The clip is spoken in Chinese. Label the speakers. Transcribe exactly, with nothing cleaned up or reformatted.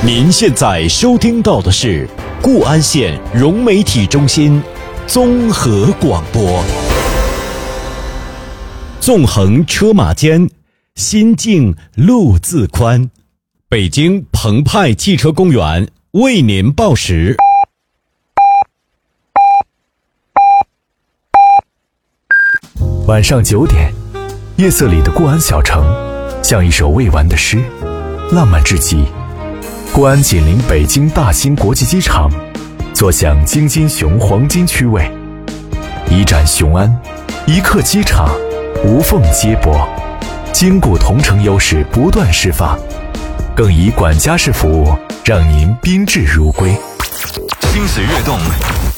Speaker 1: 您现在收听到的是固安县融媒体中心综合广播。纵横车马间，心静路自宽。北京澎湃汽车公园为您报时。
Speaker 2: 晚上九点，夜色里的固安小城像一首未完的诗，浪漫至极。固安紧邻北京大兴国际机场，坐享京津雄黄金区位，一站雄安，一刻机场，无缝接驳，坚固同城优势不断释放，更以管家式服务让您宾至如归。
Speaker 3: 心随跃动，